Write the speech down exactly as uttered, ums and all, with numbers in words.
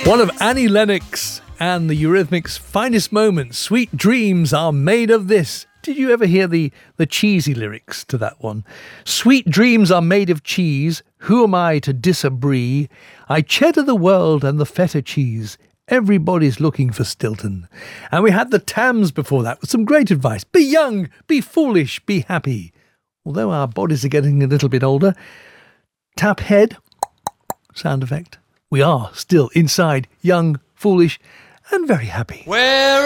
One of Annie Lennox and the Eurythmics' finest moments, Sweet Dreams Are Made of This. Did you ever hear the, the cheesy lyrics to that one? Sweet dreams are made of cheese. Who am I to disagree? I cheddar the world and the feta cheese. Everybody's looking for Stilton. And we had the Tams before that with some great advice. Be young, be foolish, be happy. Although our bodies are getting a little bit older. Tap head, sound effect. We are still inside young, foolish, and very happy. Where